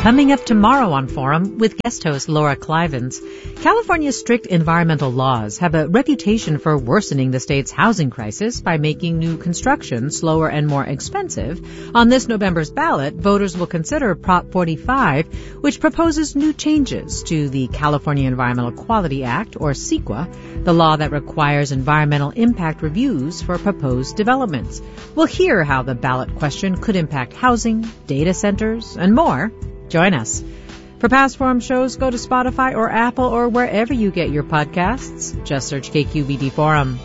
Coming up tomorrow on Forum with guest host Laura Clivens. California's strict environmental laws have a reputation for worsening the state's housing crisis by making new construction slower and more expensive. On this November's ballot, voters will consider Prop 45, which proposes new changes to the California Environmental Quality Act, or CEQA, the law that requires environmental impact reviews for proposed developments. We'll hear how the ballot question could impact housing, data centers, and more. Join us. For past Forum shows, go to Spotify or Apple or wherever you get your podcasts. Just search KQED Forum.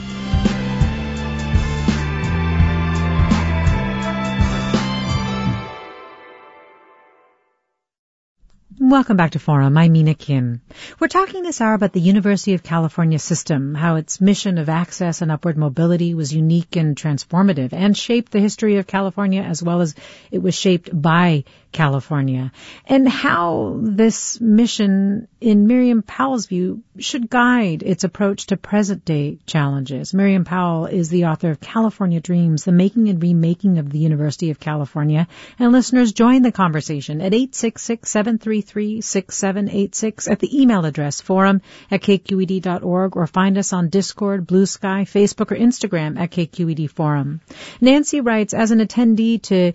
Welcome back to Forum. I'm Mina Kim. We're talking this hour about the University of California system, how its mission of access and upward mobility was unique and transformative and shaped the history of California as well as it was shaped by California, and how this mission, in Miriam Powell's view, should guide its approach to present-day challenges. Miriam Powell is the author of California Dreams, the making and remaking of the University of California, and listeners join the conversation at 866-733-6786 at the email address forum@kqed.org, or find us on Discord, Blue Sky, Facebook, or Instagram at KQED Forum. Nancy writes, as an attendee to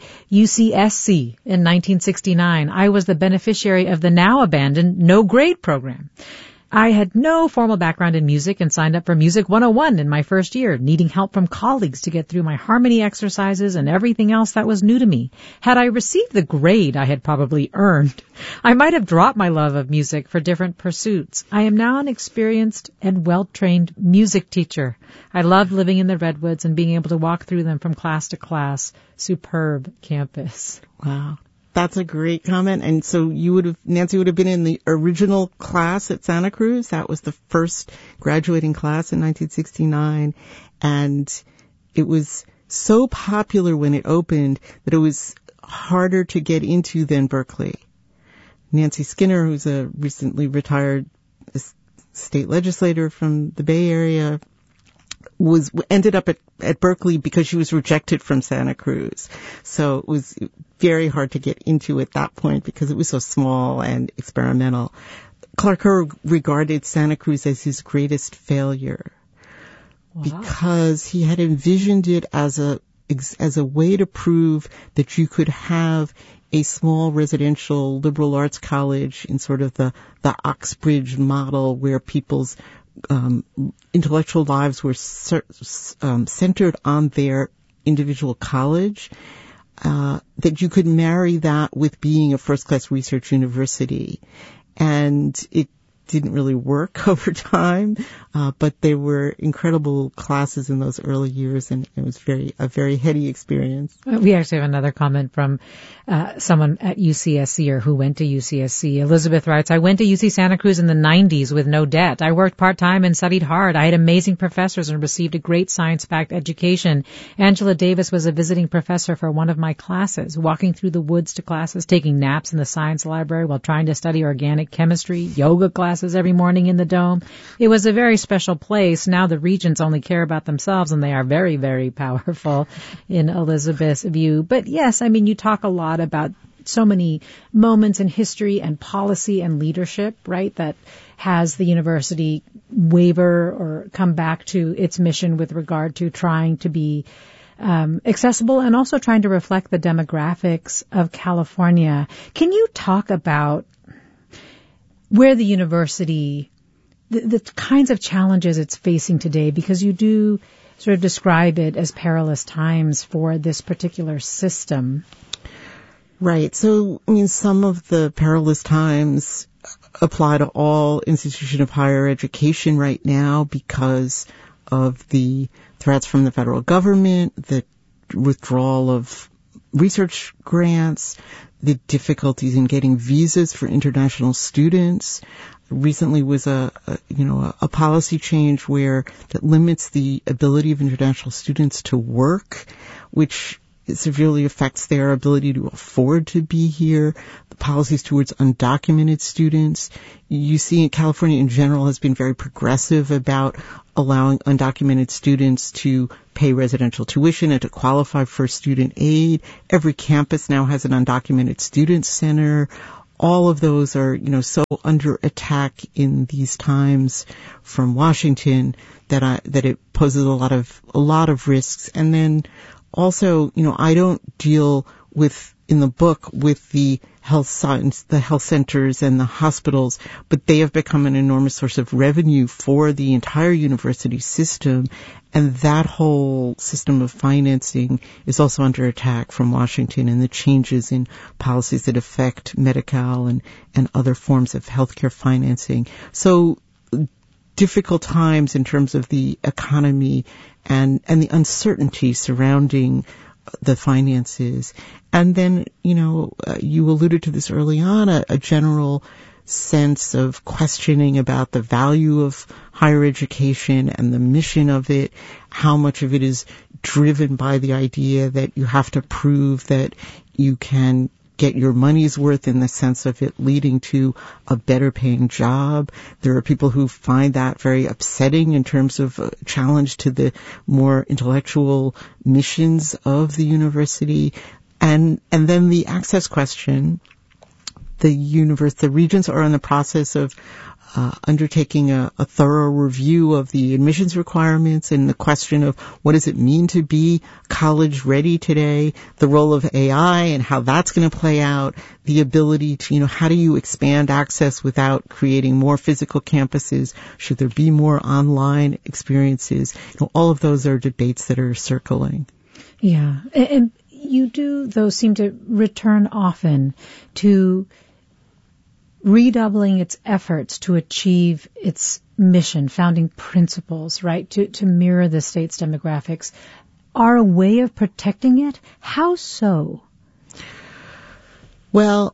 UCSC in 1969, I was the beneficiary of the now abandoned No Grade program. I had no formal background in music and signed up for Music 101 in my first year, needing help from colleagues to get through my harmony exercises and everything else that was new to me. Had I received the grade I had probably earned, I might have dropped my love of music for different pursuits. I am now an experienced and well-trained music teacher. I loved living in the Redwoods and being able to walk through them from class to class. Superb campus. Wow. That's a great comment. And so Nancy would have been in the original class at Santa Cruz. That was the first graduating class in 1969. And it was so popular when it opened that it was harder to get into than Berkeley. Nancy Skinner, who's a recently retired state legislator from the Bay Area, ended up at Berkeley because she was rejected from Santa Cruz. So it was very hard to get into at that point because it was so small and experimental. Clark Kerr regarded Santa Cruz as his greatest failure. Wow. Because he had envisioned it as a way to prove that you could have a small residential liberal arts college in sort of the Oxbridge model where people's intellectual lives were centered on their individual college, that you could marry that with being a first-class research university. And it didn't really work over time, but there were incredible classes in those early years, and it was a very heady experience. We actually have another comment from someone at UCSC or who went to UCSC. Elizabeth writes, I went to UC Santa Cruz in the 90s with no debt. I worked part-time and studied hard. I had amazing professors and received a great science-backed education. Angela Davis was a visiting professor for one of my classes, walking through the woods to classes, taking naps in the science library while trying to study organic chemistry, yoga classes every morning in the Dome. It was a very special place. Now the regents only care about themselves, and they are very, very powerful in Elizabeth's view. But yes, I mean, you talk a lot about so many moments in history and policy and leadership, right, that has the university waver or come back to its mission with regard to trying to be accessible and also trying to reflect the demographics of California. Can you talk about where the university, the kinds of challenges it's facing today, because you do sort of describe it as perilous times for this particular system? Right. So, I mean, some of the perilous times apply to all institutions of higher education right now because of the threats from the federal government, the withdrawal of research grants, the difficulties in getting visas for international students. Recently was a policy change that limits the ability of international students to work, which it severely affects their ability to afford to be here. The policies towards undocumented students. You see, California in general has been very progressive about allowing undocumented students to pay residential tuition and to qualify for student aid. Every campus now has an undocumented student center. All of those are, so under attack in these times from Washington that it poses a lot of risks. And then also, I don't deal with, in the book, with the health centers and the hospitals, but they have become an enormous source of revenue for the entire university system. And that whole system of financing is also under attack from Washington and the changes in policies that affect Medi-Cal and other forms of healthcare financing. So difficult times in terms of the economy and the uncertainty surrounding the finances. And then, you alluded to this early on, a general sense of questioning about the value of higher education and the mission of it, how much of it is driven by the idea that you have to prove that you can get your money's worth in the sense of it leading to a better paying job. There are people who find that very upsetting in terms of a challenge to the more intellectual missions of the university. And then the access question. The regents are in the process of undertaking a thorough review of the admissions requirements and the question of what does it mean to be college ready today, the role of AI and how that's going to play out, the ability to, how do you expand access without creating more physical campuses? Should there be more online experiences? All of those are debates that are circling. Yeah. And you do, though, seem to return often to redoubling its efforts to achieve its mission, founding principles, right, to mirror the state's demographics, are a way of protecting it? How so? Well,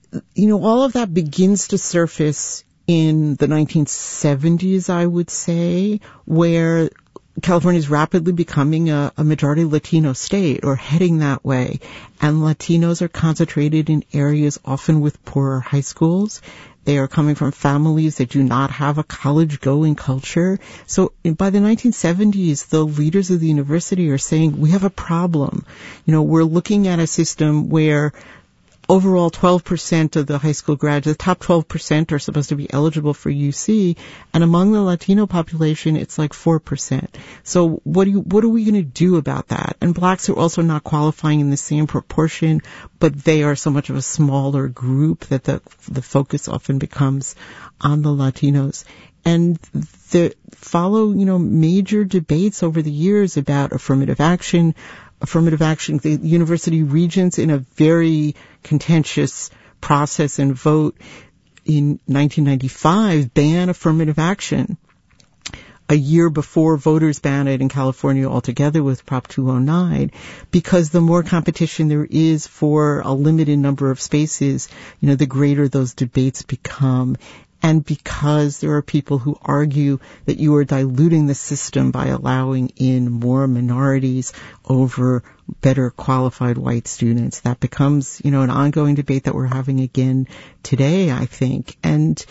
all of that begins to surface in the 1970s, I would say, where California is rapidly becoming a majority Latino state, or heading that way. And Latinos are concentrated in areas often with poorer high schools. They are coming from families that do not have a college-going culture. So by the 1970s, the leaders of the university are saying, we have a problem. We're looking at a system where overall 12% of the high school graduates, the top 12% are supposed to be eligible for UC, and among the Latino population, it's like 4%. So what are we going to do about that? And blacks are also not qualifying in the same proportion, but they are so much of a smaller group that the focus often becomes on the Latinos. And follow, major debates over the years about affirmative action, the university regents in a very contentious process and vote in 1995 ban affirmative action. A year before voters banned it in California altogether with Prop 209, because the more competition there is for a limited number of spaces, the greater those debates become. And because there are people who argue that you are diluting the system by allowing in more minorities over better qualified white students, that becomes, an ongoing debate that we're having again today, I think. And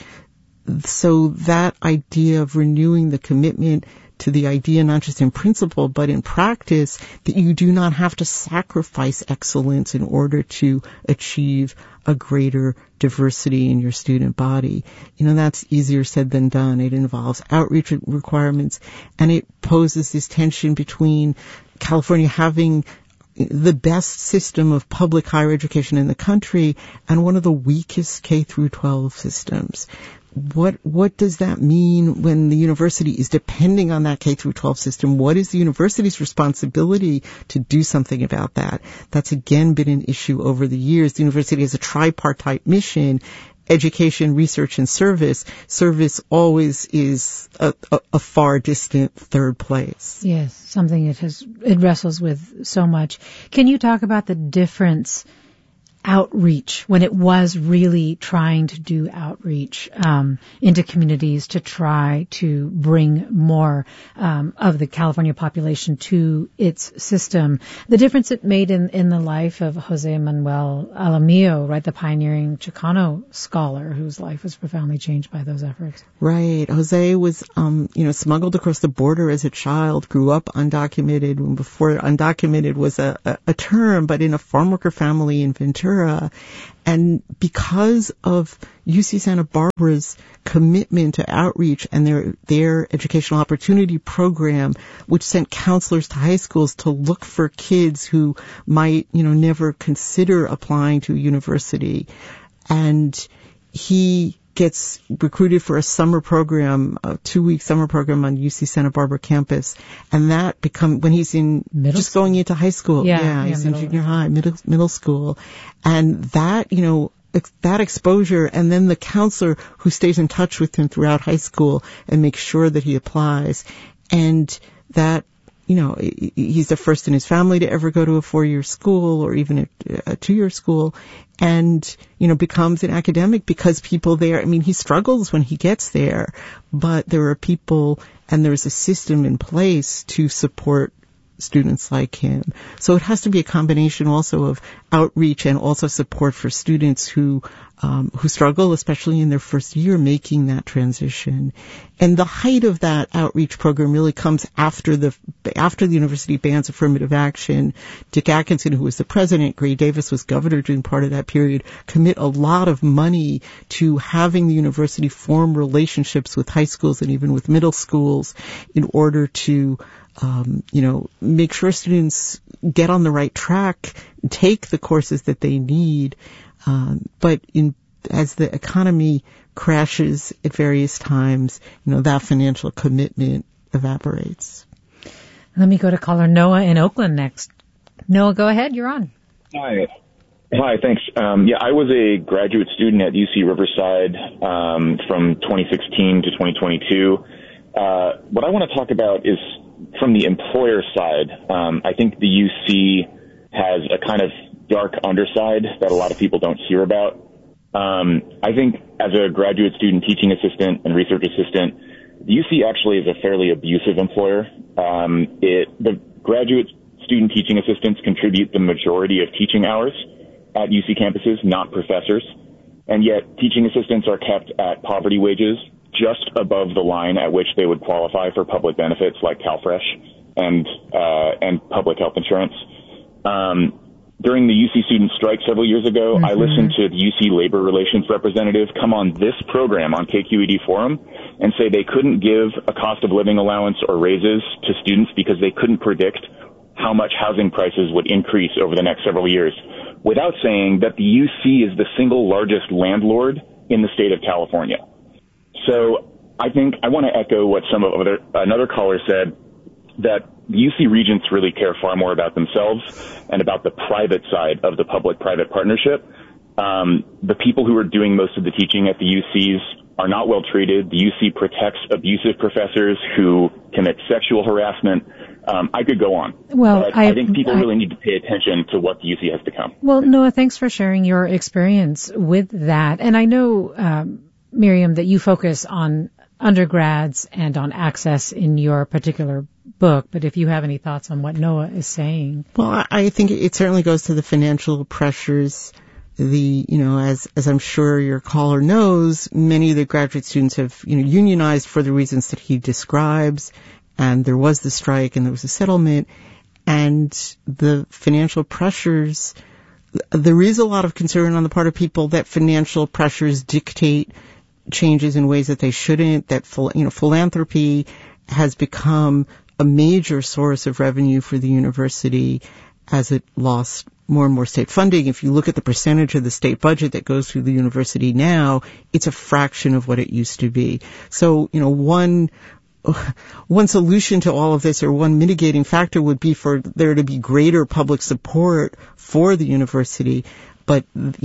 so that idea of renewing the commitment to the idea, not just in principle, but in practice, that you do not have to sacrifice excellence in order to achieve a greater diversity in your student body. That's easier said than done. It involves outreach requirements, and it poses this tension between California having the best system of public higher education in the country and one of the weakest K through 12 systems. What does that mean when the university is depending on that K through 12 system? What is the university's responsibility to do something about that? That's again been an issue over the years. The university has a tripartite mission: education, research, and service. Service always is a far distant third place. Yes, something it wrestles with so much. Can you talk about the difference outreach, when it was really trying to do outreach into communities to try to bring more of the California population to its system. The difference it made in the life of Jose Manuel Alamillo, right, the pioneering Chicano scholar whose life was profoundly changed by those efforts. Right. Jose was, smuggled across the border as a child, grew up undocumented, when before undocumented was a term, but in a farm worker family in Ventura. And because of UC Santa Barbara's commitment to outreach and their educational opportunity program, which sent counselors to high schools to look for kids who might, never consider applying to a university. And he gets recruited for a summer program, a 2-week summer program on UC Santa Barbara campus. And that when he's in going into high school. Yeah, he's in junior high, middle school. And that, that exposure, and then the counselor who stays in touch with him throughout high school and makes sure that he applies. And that, he's the first in his family to ever go to a 4-year school or even a 2-year school, and, becomes an academic because people there, he struggles when he gets there, but there are people and there's a system in place to support students like him. So it has to be a combination also of outreach and also support for students who struggle, especially in their first year, making that transition. And the height of that outreach program really comes after the university bans affirmative action. Dick Atkinson, who was the president, Gray Davis was governor during part of that period, commit a lot of money to having the university form relationships with high schools and even with middle schools in order to make sure students get on the right track, take the courses that they need. But as the economy crashes at various times, that financial commitment evaporates. Let me go to caller Noah in Oakland next. Noah, go ahead. You're on. Hi, thanks. I was a graduate student at UC Riverside from 2016 to 2022. What I want to talk about is from the employer side. I think the UC has a kind of dark underside that a lot of people don't hear about. I think as a graduate student, teaching assistant, and research assistant, the UC actually is a fairly abusive employer. The graduate student teaching assistants contribute the majority of teaching hours at UC campuses, not professors. And yet teaching assistants are kept at poverty wages, just above the line at which they would qualify for public benefits like CalFresh and public health insurance. During the UC student strike several years ago, I listened to the UC labor relations representative come on this program on KQED Forum and say they couldn't give a cost of living allowance or raises to students because they couldn't predict how much housing prices would increase over the next several years, without saying that the UC is the single largest landlord in the state of California. So I think I want to echo what another caller said, that the UC regents really care far more about themselves and about the private side of the public-private partnership. The people who are doing most of the teaching at the UCs are not well treated. The UC protects abusive professors who commit sexual harassment. I could go on. Well, I think people really need to pay attention to what the UC has become. Well, Noah, thanks for sharing your experience with that. And I know, Miriam, that you focus on undergrads and on access in your particular book, but if you have any thoughts on what Noah is saying. Well, I think it certainly goes to the financial pressures. As I'm sure your caller knows, many of the graduate students have, unionized for the reasons that he describes, and there was the strike and there was a settlement, and the financial pressures, there is a lot of concern on the part of people that financial pressures dictate changes in ways that they shouldn't, that philanthropy has become a major source of revenue for the university as it lost more and more state funding. If you look at the percentage of the state budget that goes through the university now, it's a fraction of what it used to be. So, one solution to all of this, or one mitigating factor, would be for there to be greater public support for the university. But,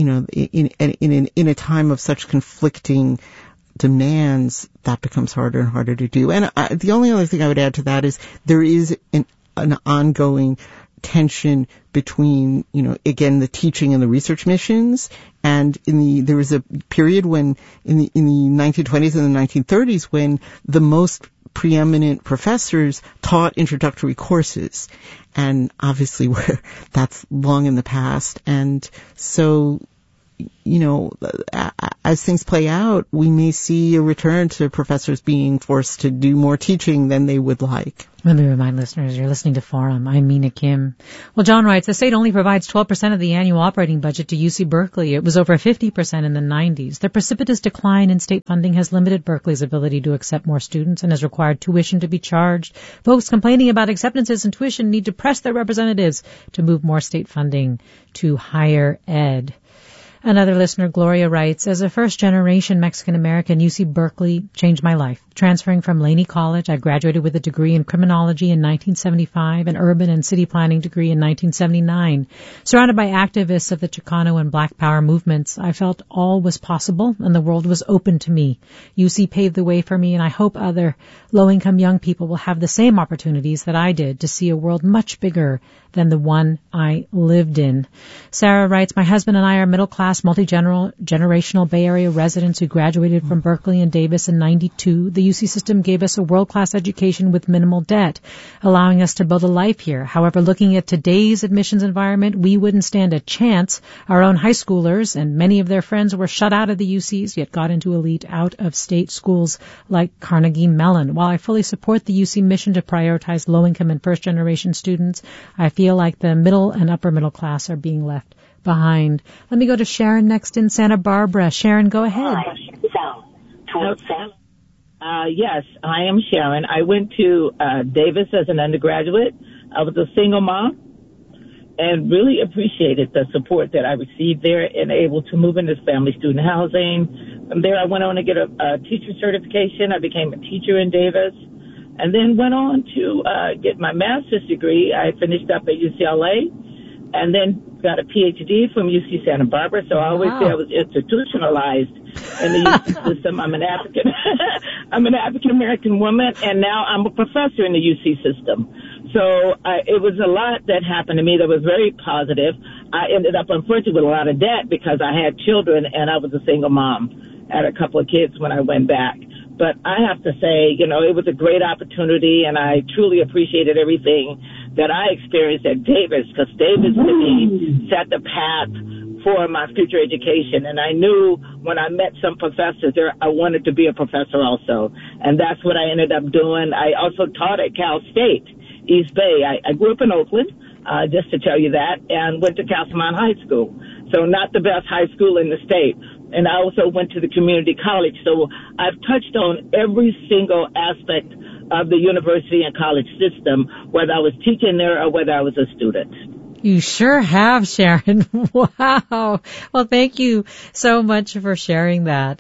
in a time of such conflicting demands, that becomes harder and harder to do. And the only other thing I would add to that is there is an ongoing tension between, again, the teaching and the research missions. And there was a period when in the 1920s and the 1930s when the most preeminent professors taught introductory courses. And obviously that's long in the past. And so, as things play out, we may see a return to professors being forced to do more teaching than they would like. Let me remind listeners, you're listening to Forum. I'm Mina Kim. Well, John writes, the state only provides 12% of the annual operating budget to UC Berkeley. It was over 50% in the 90s. The precipitous decline in state funding has limited Berkeley's ability to accept more students and has required tuition to be charged. Folks complaining about acceptances and tuition need to press their representatives to move more state funding to higher ed. Another listener, Gloria, writes, as a first-generation Mexican-American, UC Berkeley changed my life. Transferring from Laney College, I graduated with a degree in criminology in 1975, an urban and city planning degree in 1979. Surrounded by activists of the Chicano and Black Power movements, I felt all was possible and the world was open to me. UC paved the way for me, and I hope other low-income young people will have the same opportunities that I did to see a world much bigger than the one I lived in. Sarah writes, my husband and I are middle-class, multi-generational Bay Area residents who graduated from Berkeley and Davis in 92. The UC system gave us a world-class education with minimal debt, allowing us to build a life here. However, looking at today's admissions environment, we wouldn't stand a chance. Our own high schoolers and many of their friends were shut out of the UCs, yet got into elite out-of-state schools like Carnegie Mellon. While I fully support the UC mission to prioritize low-income and first-generation students, I feel like the middle and upper middle class are being left behind. Let me go to Sharon next in Santa Barbara. Sharon, go ahead. Yes, I am Sharon. I went to Davis as an undergraduate. I was a single mom and really appreciated the support that I received there and able to move into family student housing. From there, I went on to get a teacher certification. I became a teacher in Davis and then went on to get my master's degree. I finished up at UCLA and then got a PhD from UC Santa Barbara. So I always say I was institutionalized in the UC system. I'm an African American woman, and now I'm a professor in the UC system. So it was a lot that happened to me that was very positive. I ended up, unfortunately, with a lot of debt because I had children and I was a single mom. I had a couple of kids when I went back. But I have to say, it was a great opportunity, and I truly appreciated everything that I experienced at Davis, because Davis, to me, set the path for my future education. And I knew when I met some professors there, I wanted to be a professor also. And that's what I ended up doing. I also taught at Cal State, East Bay. I grew up in Oakland, just to tell you that, and went to Castlemont High School. So not the best high school in the state. And I also went to the community college. So I've touched on every single aspect of the university and college system, whether I was teaching there or whether I was a student. You sure have, Sharon. Wow. Well, thank you so much for sharing that.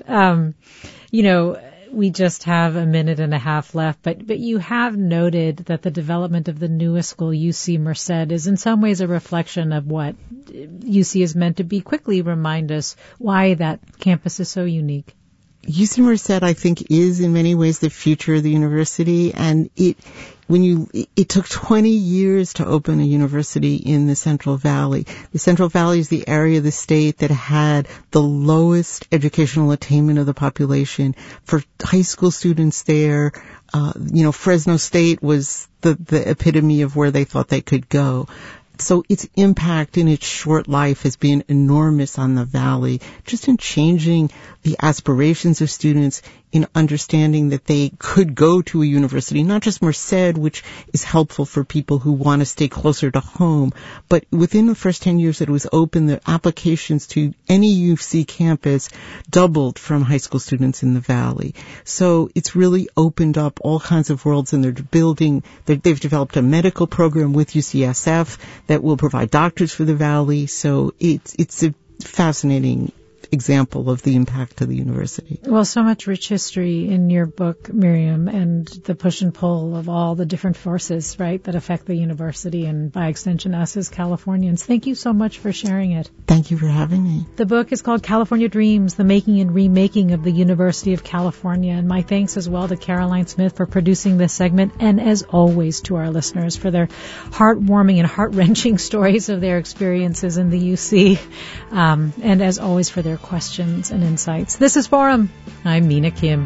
We just have a minute and a half left, but you have noted that the development of the newest school, UC Merced, is in some ways a reflection of what UC is meant to be. Quickly remind us why that campus is so unique. UC Merced, I think, is in many ways the future of the university, and it took 20 years to open a university in the Central Valley. The Central Valley is the area of the state that had the lowest educational attainment of the population. For high school students there, Fresno State was the epitome of where they thought they could go. So its impact in its short life has been enormous on the Valley, just in changing the aspirations of students, in understanding that they could go to a university, not just Merced, which is helpful for people who want to stay closer to home, but within the first 10 years that it was open, the applications to any UC campus doubled from high school students in the Valley. So it's really opened up all kinds of worlds, and they've developed a medical program with UCSF that will provide doctors for the Valley. So it's a fascinating example of the impact of the university. Well, so much rich history in your book, Miriam, and the push and pull of all the different forces, right, that affect the university and by extension us as Californians. Thank you so much for sharing it. Thank you for having me. The book is called California Dreams, The Making and Remaking of the University of California. And my thanks as well to Caroline Smith for producing this segment, and as always to our listeners for their heartwarming and heart-wrenching stories of their experiences in the UC, and as always for their questions and insights. This is Forum. I'm Mina Kim.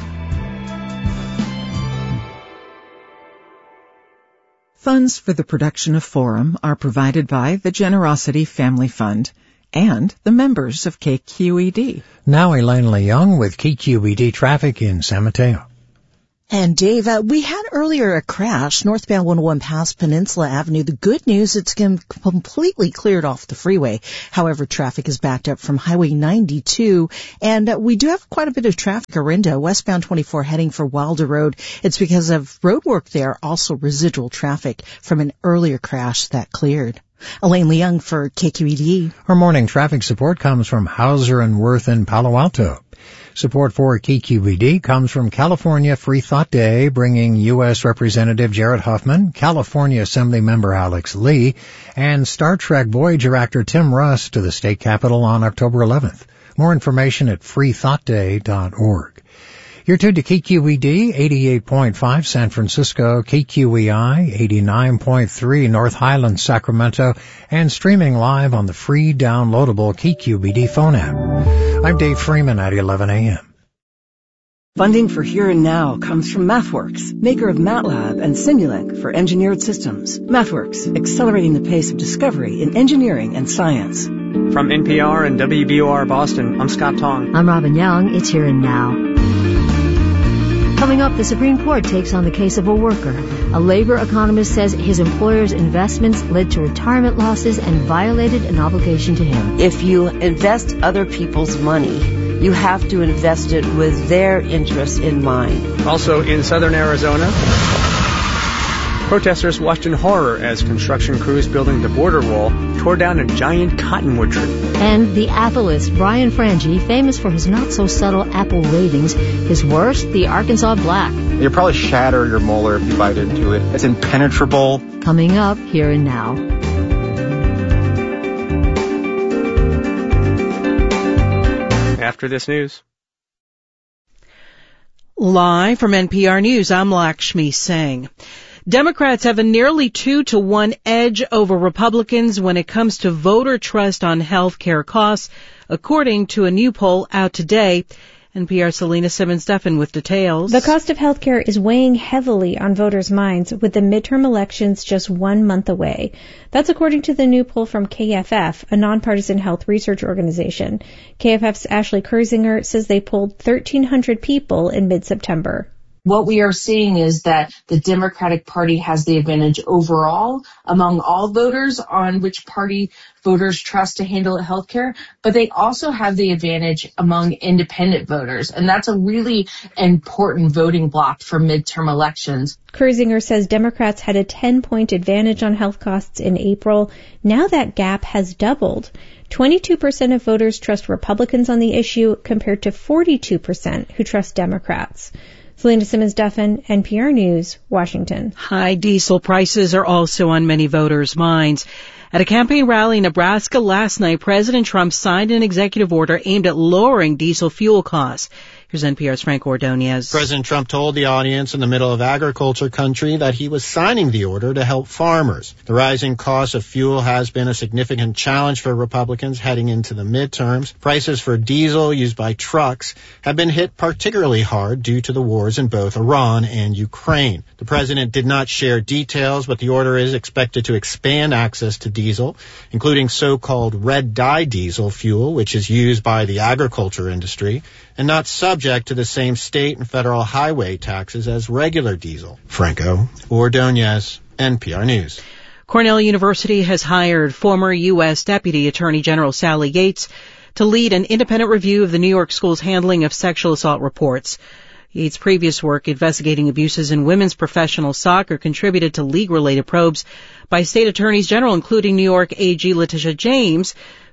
Funds for the production of Forum are provided by the Generosity Family Fund and the members of KQED. Now Elaine Leung with KQED traffic in San Mateo. And Dave, we had earlier a crash northbound 101 past Peninsula Avenue. The good news, it's completely cleared off the freeway. However, traffic is backed up from Highway 92. And we do have quite a bit of traffic. Orinda, westbound 24 heading for Wilder Road. It's because of road work there, also residual traffic from an earlier crash that cleared. Elaine Leung for KQED. Our morning traffic support comes from Hauser and Worth in Palo Alto. Support for KQED comes from California Free Thought Day, bringing U.S. Representative Jared Huffman, California Assembly Member Alex Lee, and Star Trek Voyager actor Tim Russ to the state capitol on October 11th. More information at freethoughtday.org. You're tuned to KQED 88.5 San Francisco, KQEI 89.3 North Highlands, Sacramento, and streaming live on the free downloadable KQED phone app. I'm Dave Freeman at 11 a.m. Funding for Here and Now comes from MathWorks, maker of MATLAB and Simulink for engineered systems. MathWorks, accelerating the pace of discovery in engineering and science. From NPR and WBOR Boston, I'm Scott Tong. I'm Robin Young. It's Here and Now. Coming up, the Supreme Court takes on the case of a worker. A labor economist says his employer's investments led to retirement losses and violated an obligation to him. If you invest other people's money, you have to invest it with their interests in mind. Also in southern Arizona, protesters watched in horror as construction crews building the border wall tore down a giant cottonwood tree. And the Appleist, Brian Frangie, famous for his not-so-subtle Apple ratings. His worst, the Arkansas Black. You'll probably shatter your molar if you bite into it. It's impenetrable. Coming up, Here and Now. After this news. Live from NPR News, I'm Lakshmi Singh. Democrats have a nearly 2-to-1 edge over Republicans when it comes to voter trust on health care costs, according to a new poll out today. NPR's Selena Simmons-Duffin with details. The cost of health care is weighing heavily on voters' minds with the midterm elections just 1 month away. That's according to the new poll from KFF, a nonpartisan health research organization. KFF's Ashley Kurzinger says they polled 1,300 people in mid-September. What we are seeing is that the Democratic Party has the advantage overall among all voters on which party voters trust to handle healthcare, but they also have the advantage among independent voters, and that's a really important voting bloc for midterm elections. Kurzinger says Democrats had a 10-point advantage on health costs in April. Now that gap has doubled. 22% of voters trust Republicans on the issue compared to 42% who trust Democrats. Selena Simmons-Duffin, NPR News, Washington. High diesel prices are also on many voters' minds. At a campaign rally in Nebraska last night, President Trump signed an executive order aimed at lowering diesel fuel costs. Here's NPR's Frank Ordonez. President Trump told the audience in the middle of agriculture country that he was signing the order to help farmers. The rising cost of fuel has been a significant challenge for Republicans heading into the midterms. Prices for diesel used by trucks have been hit particularly hard due to the wars in both Iran and Ukraine. The president did not share details, but the order is expected to expand access to diesel, including so-called red dye diesel fuel, which is used by the agriculture industry, and not subject to the same state and federal highway taxes as regular diesel. Franco Ordonez, NPR News. Cornell University has hired former U.S. Deputy Attorney General Sally Yates to lead an independent review of the New York school's handling of sexual assault reports. Yates' previous work investigating abuses in women's professional soccer contributed to league-related probes by state attorneys general, including New York AG Letitia James,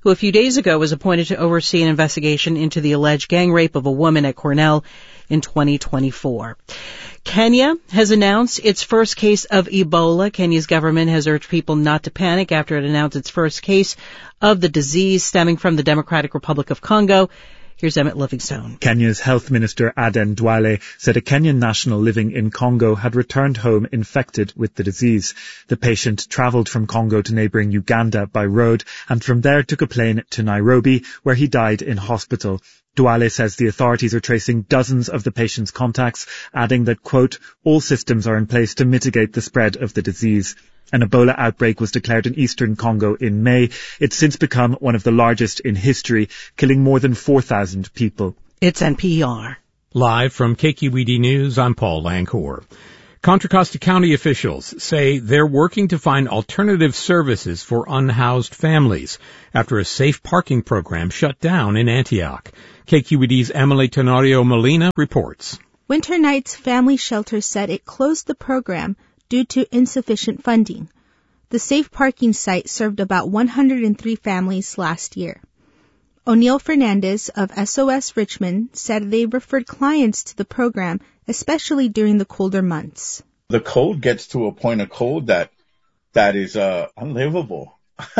who a few days ago was appointed to oversee an investigation into the alleged gang rape of a woman at Cornell in 2024. Kenya has announced its first case of Ebola. Kenya's government has urged people not to panic after it announced its first case of the disease stemming from the Democratic Republic of Congo. Here's Emmett Livingstone. Kenya's Health Minister Aden Duale said a Kenyan national living in Congo had returned home infected with the disease. The patient travelled from Congo to neighbouring Uganda by road and from there took a plane to Nairobi, where he died in hospital. Duale says the authorities are tracing dozens of the patient's contacts, adding that, quote, all systems are in place to mitigate the spread of the disease. An Ebola outbreak was declared in eastern Congo in May. It's since become one of the largest in history, killing more than 4,000 people. It's NPR. Live from KQED News, I'm Paul Lancourt. Contra Costa County officials say they're working to find alternative services for unhoused families after a safe parking program shut down in Antioch. KQED's Emily Tenorio Molina reports. Winter Nights Family Shelter said it closed the program due to insufficient funding. The safe parking site served about 103 families last year. O'Neill Fernandez of SOS Richmond said they referred clients to the program, especially during the colder months. The cold gets to a point of cold that is unlivable.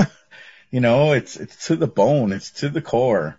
It's to the bone, it's to the core.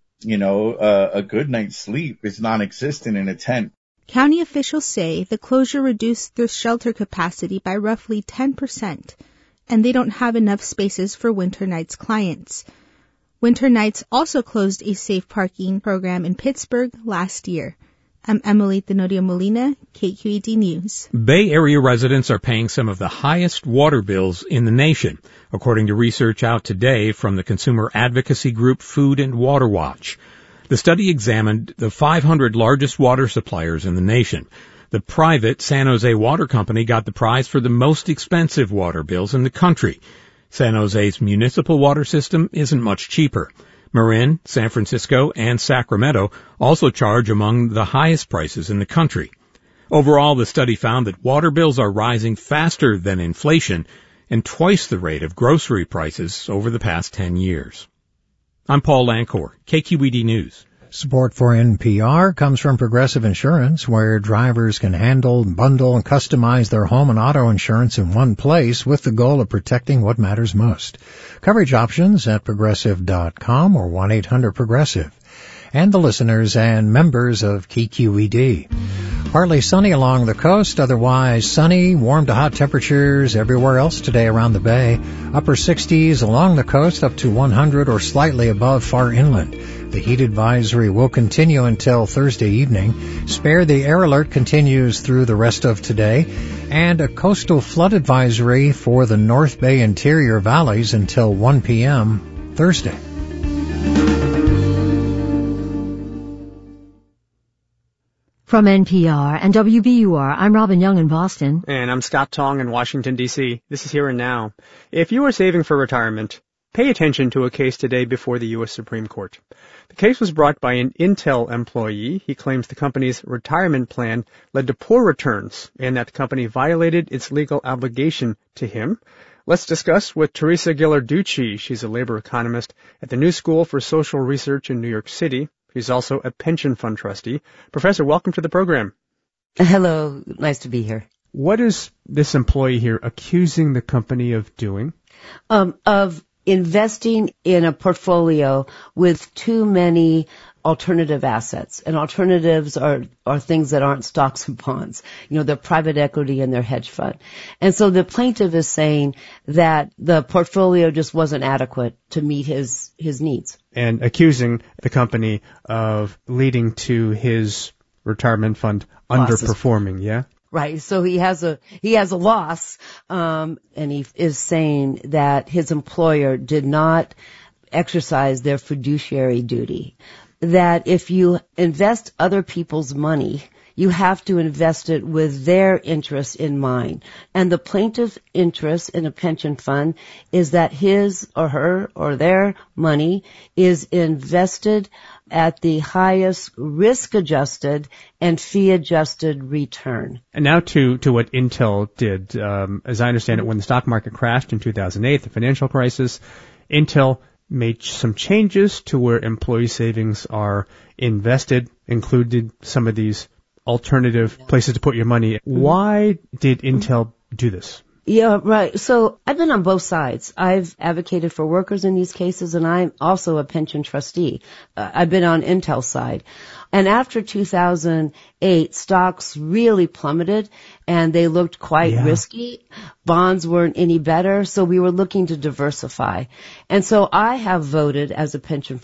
A good night's sleep is non-existent in a tent. County officials say the closure reduced their shelter capacity by roughly 10%, and they don't have enough spaces for Winter Nights clients. Winter Nights also closed a safe parking program in Pittsburgh last year. I'm Emily Tenorio Molina, KQED News. Bay Area residents are paying some of the highest water bills in the nation, according to research out today from the consumer advocacy group Food and Water Watch. The study examined the 500 largest water suppliers in the nation. The private San Jose Water Company got the prize for the most expensive water bills in the country. San Jose's municipal water system isn't much cheaper. Marin, San Francisco, and Sacramento also charge among the highest prices in the country. Overall, the study found that water bills are rising faster than inflation and twice the rate of grocery prices over the past 10 years. I'm Paul Lancourt, KQED News. Support for NPR comes from Progressive Insurance, where drivers can handle, bundle, and customize their home and auto insurance in one place with the goal of protecting what matters most. Coverage options at Progressive.com or 1-800-PROGRESSIVE. And the listeners and members of KQED. Partly sunny along the coast, otherwise sunny, warm to hot temperatures everywhere else today around the bay. Upper 60s along the coast, up to 100 or slightly above far inland. The heat advisory will continue until Thursday evening. Spare the air alert continues through the rest of today. And a coastal flood advisory for the North Bay interior valleys until 1 p.m. Thursday. From NPR and WBUR, I'm Robin Young in Boston. And I'm Scott Tong in Washington, D.C. This is Here and Now. If you are saving for retirement, pay attention to a case today before the U.S. Supreme Court. The case was brought by an Intel employee. He claims the company's retirement plan led to poor returns and that the company violated its legal obligation to him. Let's discuss with Teresa Ghilarducci. She's a labor economist at the New School for Social Research in New York City. She's also a pension fund trustee. Professor, welcome to the program. Hello. Nice to be here. What is this employee here accusing the company of doing? Of investing in a portfolio with too many alternative assets. And alternatives are things that aren't stocks and bonds. They're private equity and they're hedge fund. And so the plaintiff is saying that the portfolio just wasn't adequate to meet his needs. And accusing the company of leading to his retirement fund underperforming, yeah? Right. So he has a loss, and he is saying that his employer did not exercise their fiduciary duty. That if you invest other people's money, you have to invest it with their interest in mind. And the plaintiff's interest in a pension fund is that his or her or their money is invested at the highest risk-adjusted and fee-adjusted return. And now to what Intel did. As I understand it, when the stock market crashed in 2008, the financial crisis, Intel made some changes to where employee savings are invested, included some of these alternative places to put your money. Why did Intel do this? Yeah, right. So I've been on both sides. I've advocated for workers in these cases, and I'm also a pension trustee. I've been on Intel's side. And after 2008, stocks really plummeted, and they looked quite risky. Bonds weren't any better, so we were looking to diversify. And so I have voted as a pension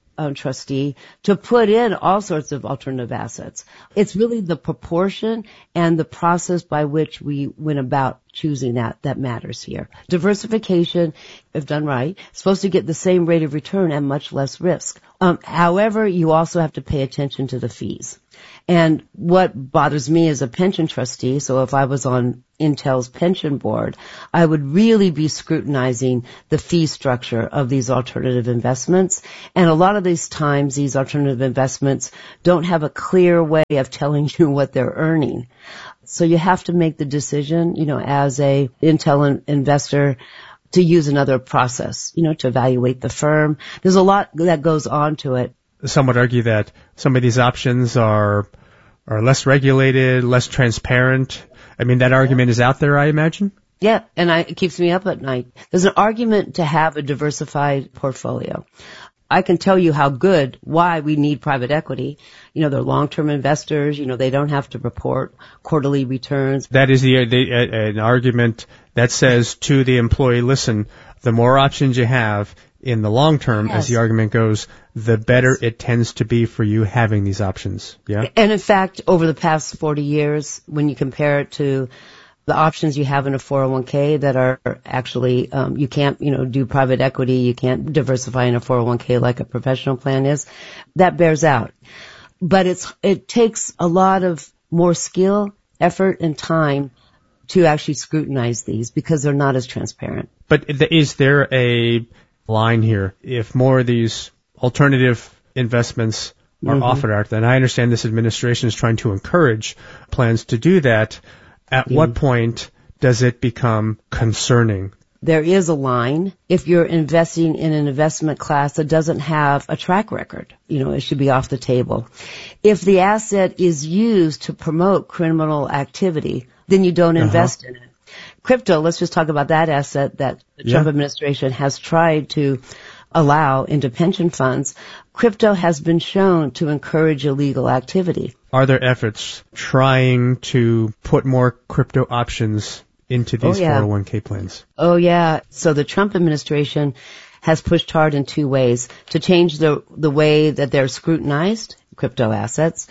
trustee to put in all sorts of alternative assets. It's really the proportion and the process by which we went about choosing that matters here. Diversification, if done right, is supposed to get the same rate of return and much less risk. However, you also have to pay attention to the fees. And what bothers me as a pension trustee, so if I was on Intel's pension board, I would really be scrutinizing the fee structure of these alternative investments. And a lot of these times, these alternative investments don't have a clear way of telling you what they're earning. So you have to make the decision, as a Intel investor, to use another process, to evaluate the firm. There's a lot that goes on to it. Some would argue that some of these options are less regulated, less transparent. I mean, that argument is out there, I imagine. Yeah, and it keeps me up at night. There's an argument to have a diversified portfolio. I can tell you why we need private equity. They're long-term investors. They don't have to report quarterly returns. That is an argument that says to the employee, listen, the more options you have in the long term, as the argument goes, the better it tends to be for you having these options. Yeah. And in fact, over the past 40 years, when you compare it to the options you have in a 401k that are actually, you can't, do private equity, you can't diversify in a 401k like a professional plan is, that bears out. But it takes a lot of more skill, effort, and time to actually scrutinize these because they're not as transparent. But is there a line here? If more of these alternative investments are offered out there, and I understand this administration is trying to encourage plans to do that, at what point does it become concerning? There is a line. If you're investing in an investment class that doesn't have a track record, it should be off the table. If the asset is used to promote criminal activity, then you don't invest in it. Crypto, let's just talk about that asset that the Trump administration has tried to allow into pension funds. Crypto has been shown to encourage illegal activity. Are there efforts trying to put more crypto options into these 401k plans? Oh, yeah. So the Trump administration has pushed hard in two ways: to change the way that they're scrutinized, crypto assets,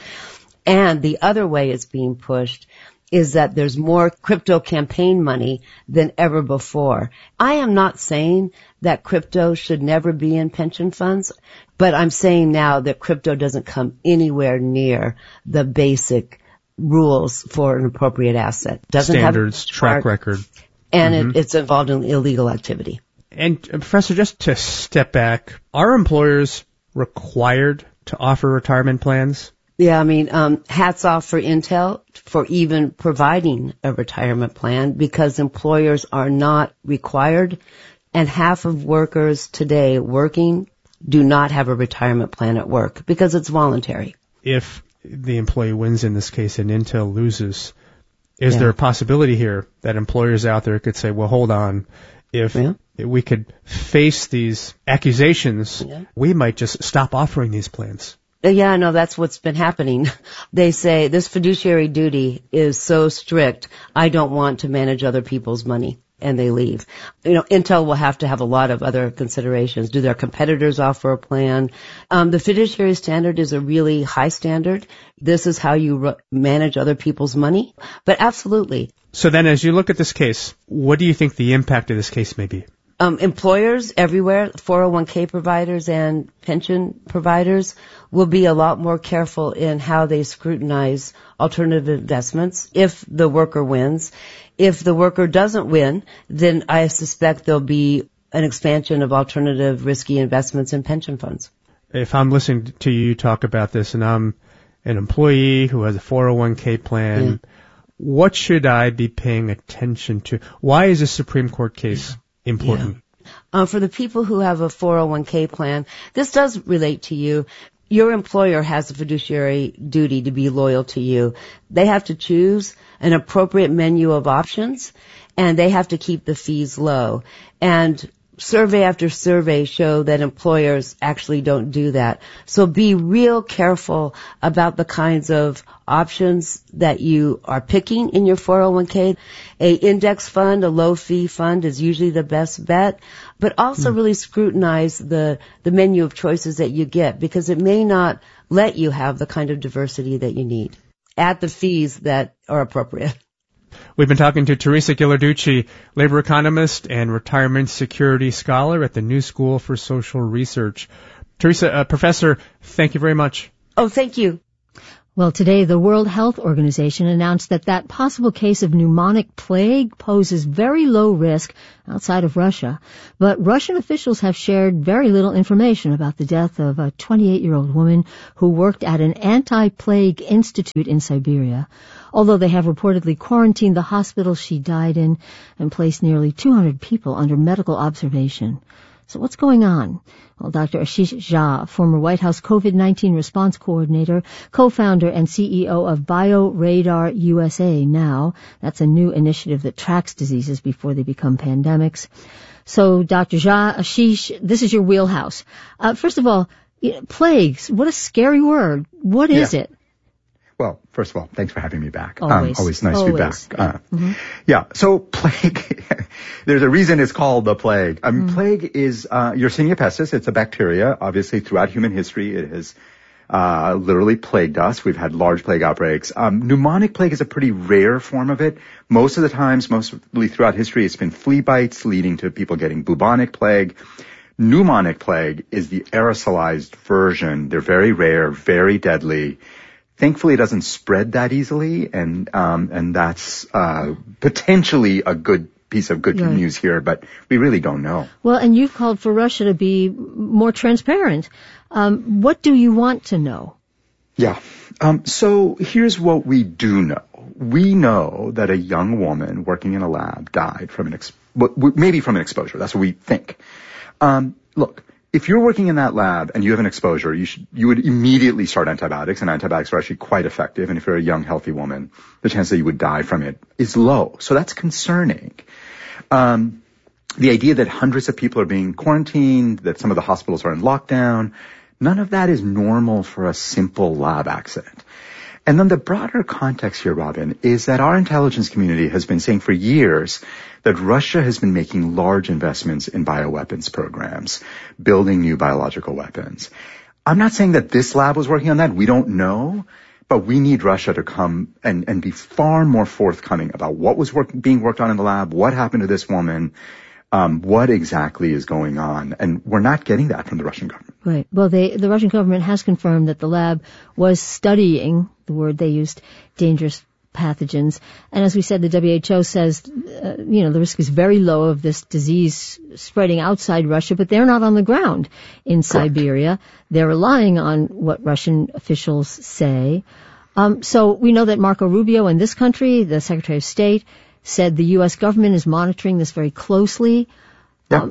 and the other way it's being pushed is that there's more crypto campaign money than ever before. I am not saying that crypto should never be in pension funds, but I'm saying now that crypto doesn't come anywhere near the basic rules for an appropriate asset. Doesn't standards, have track record. And it's involved in illegal activity. And Professor, just to step back, are employers required to offer retirement plans? Yeah, hats off for Intel for even providing a retirement plan because employers are not required, and half of workers today working do not have a retirement plan at work because it's voluntary. If the employee wins in this case and Intel loses, is there a possibility here that employers out there could say, well, hold on, if we could face these accusations, we might just stop offering these plans? Yeah, no, that's what's been happening. They say this fiduciary duty is so strict, I don't want to manage other people's money, and they leave. Intel will have to have a lot of other considerations. Do their competitors offer a plan? The fiduciary standard is a really high standard. This is how you manage other people's money. But absolutely. So then as you look at this case, what do you think the impact of this case may be? Employers everywhere, 401k providers and pension providers, will be a lot more careful in how they scrutinize alternative investments if the worker wins. If the worker doesn't win, then I suspect there'll be an expansion of alternative risky investments in pension funds. If I'm listening to you talk about this and I'm an employee who has a 401k plan, what should I be paying attention to? Why is this Supreme Court case important? For the people who have a 401k plan, this does relate to you. Your employer has a fiduciary duty to be loyal to you. They have to choose an appropriate menu of options, and they have to keep the fees low. And survey after survey show that employers actually don't do that. So be real careful about the kinds of options that you are picking in your 401k. A index fund, a low fee fund is usually the best bet, but also really scrutinize the menu of choices that you get, because it may not let you have the kind of diversity that you need at the fees that are appropriate. We've been talking to Teresa Ghilarducci, labor economist and retirement security scholar at the New School for Social Research. Teresa, Professor, thank you very much. Oh, thank you. Well, today the World Health Organization announced that possible case of pneumonic plague poses very low risk outside of Russia. But Russian officials have shared very little information about the death of a 28-year-old woman who worked at an anti-plague institute in Siberia. Although they have reportedly quarantined the hospital she died in and placed nearly 200 people under medical observation. So what's going on? Well, Dr. Ashish Jha, former White House COVID-19 response coordinator, co-founder and CEO of BioRadar USA now. That's a new initiative that tracks diseases before they become pandemics. So, Dr. Jha, Ashish, this is your wheelhouse. First of all, plagues, what a scary word. What is it? Well, first of all, thanks for having me back. Always nice to be back. Yeah, so plague, there's a reason it's called the plague. Plague is Yersinia pestis. It's a bacteria. Obviously, throughout human history, it has literally plagued us. We've had large plague outbreaks. Pneumonic plague is a pretty rare form of it. Most of the times, mostly throughout history, it's been flea bites leading to people getting bubonic plague. Pneumonic plague is the aerosolized version. They're very rare, very deadly. Thankfully, it doesn't spread that easily, and that's potentially a good piece of good news here, but we really don't know. Well, and you've called for Russia to be more transparent. What do you want to know? Yeah. So here's what we do know. We know that a young woman working in a lab died from maybe from an exposure. That's what we think. Look. If you're working in that lab and you have an exposure, you would immediately start antibiotics, and antibiotics are actually quite effective. And if you're a young, healthy woman, the chance that you would die from it is low. So that's concerning. The idea that hundreds of people are being quarantined, that some of the hospitals are in lockdown, none of that is normal for a simple lab accident. And then the broader context here, Robin, is that our intelligence community has been saying for years that Russia has been making large investments in bioweapons programs, building new biological weapons. I'm not saying that this lab was working on that. We don't know. But we need Russia to come and be far more forthcoming about what was being worked on in the lab, what happened to this woman, what exactly is going on. And we're not getting that from the Russian government. Right. Well, the Russian government has confirmed that the lab was studying, the word they used, dangerous pathogens. And as we said, the WHO says, the risk is very low of this disease spreading outside Russia, but they're not on the ground in Siberia. They're relying on what Russian officials say. So we know that Marco Rubio in this country, the Secretary of State, said the U.S. government is monitoring this very closely. Yeah.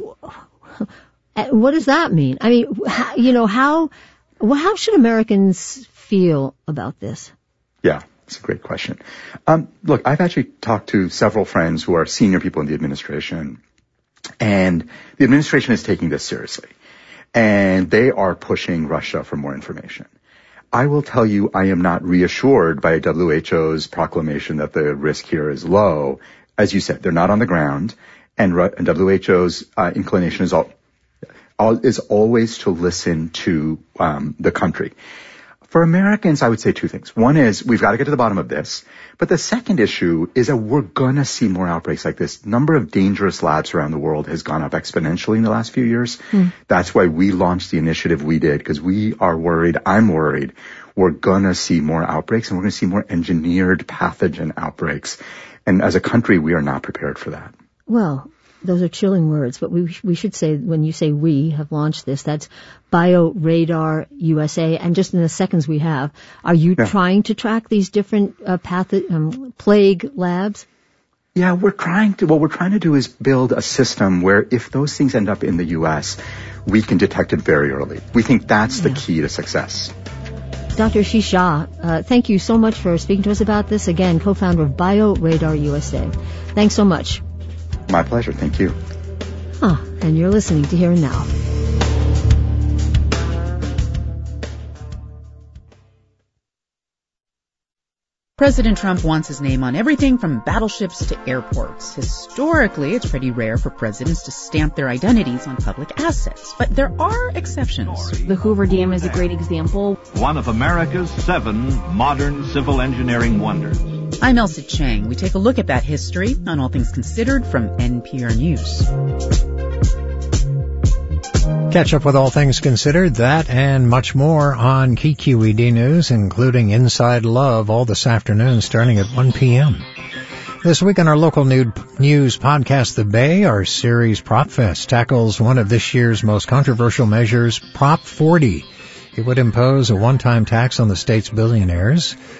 What does that mean? I mean, how should Americans feel about this? Yeah. That's a great question. Look, I've actually talked to several friends who are senior people in the administration, and the administration is taking this seriously, and they are pushing Russia for more information. I will tell you, I am not reassured by WHO's proclamation that the risk here is low. As you said, they're not on the ground, and WHO's inclination is always to listen to the country. For Americans, I would say two things. One is we've got to get to the bottom of this. But the second issue is that we're going to see more outbreaks like this. Number of dangerous labs around the world has gone up exponentially in the last few years. That's why we launched the initiative we did, because we are worried. I'm worried. We're going to see more outbreaks, and we're going to see more engineered pathogen outbreaks. And as a country, we are not prepared for that. Well, those are chilling words, but we should say, when you say we have launched this, that's BioRadar USA. And just in the seconds we have, are you trying to track these different plague labs? Yeah, what we're trying to do is build a system where if those things end up in the U.S., we can detect it very early. We think that's the key to success. Dr. Ashish Shah, thank you so much for speaking to us about this. Again, co-founder of BioRadar USA. Thanks so much. My pleasure. Thank you. And you're listening to Here and Now. President Trump wants his name on everything from battleships to airports. Historically, it's pretty rare for presidents to stamp their identities on public assets, but there are exceptions. The Hoover Dam is a great example. One of America's 7 modern civil engineering wonders. I'm Elsa Chang. We take a look at that history on All Things Considered from NPR News. Catch up with All Things Considered, that and much more on KQED News, including Inside Love, all this afternoon starting at 1 p.m. This week on our local news podcast, The Bay, our series Prop Fest tackles one of this year's most controversial measures, Prop 40. It would impose a one-time tax on the state's billionaires.